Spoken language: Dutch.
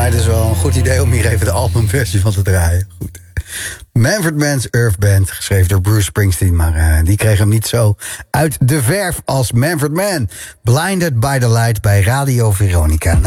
mij dus wel een goed idee om hier even de albumversie van te draaien. Goed. Manfred Mann's Earth Band, geschreven door Bruce Springsteen. Maar die kreeg hem niet zo uit de verf als Manfred Mann. Blinded by the Light bij Radio Veronica.